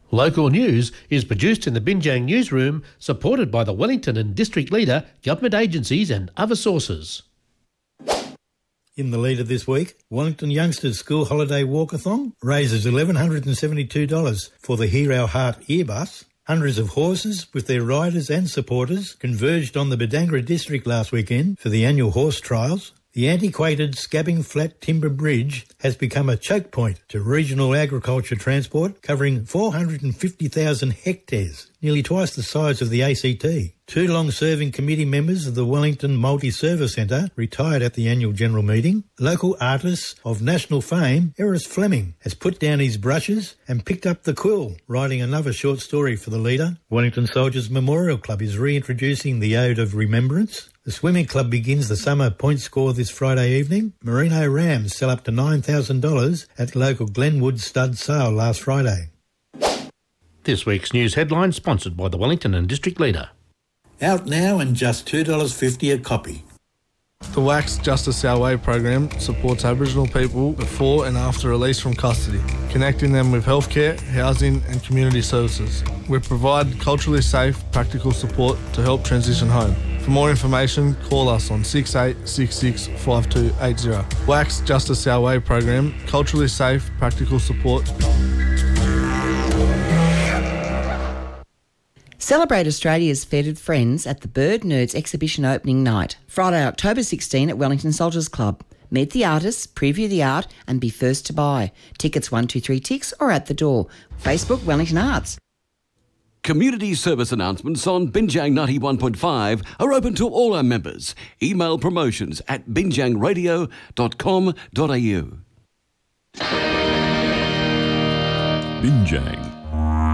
Local news is produced in the Binjang newsroom, supported by the Wellington and District Leader, government agencies and other sources. In the leader this week, Wellington Youngsters School Holiday Walkathon raises $1,172 for the Hear Our Heart Earbus. Hundreds of horses, with their riders and supporters, converged on the Badangra district last weekend for the annual horse trials. The antiquated Scabbing Flat Timber Bridge has become a choke point to regional agriculture transport, covering 450,000 hectares, nearly twice the size of the ACT. Two long-serving committee members of the Wellington Multi-Service Centre retired at the annual general meeting. Local artist of national fame, Eris Fleming, has put down his brushes and picked up the quill, writing another short story for the leader. Wellington Soldiers Memorial Club is reintroducing the Ode of Remembrance. The swimming club begins the summer point score this Friday evening. Merino rams sell up to $9,000 at local Glenwood stud sale last Friday. This week's news headline sponsored by the Wellington and District Leader. Out now and just $2.50 a copy. The WACS Justice Our Way program supports Aboriginal people before and after release from custody, connecting them with healthcare, housing and community services. We provide culturally safe, practical support to help transition home. For more information, call us on 6866 5280. WACS Justice Our Way program, culturally safe, practical support. Celebrate Australia's feted friends at the Bird Nerds exhibition opening night, Friday, October 16 at Wellington Soldiers Club. Meet the artists, preview the art and be first to buy. Tickets 123 Ticks or at the door. Facebook Wellington Arts. Community service announcements on Binjang 91.5 are open to all our members. Email promotions at binjangradio.com.au. Binjang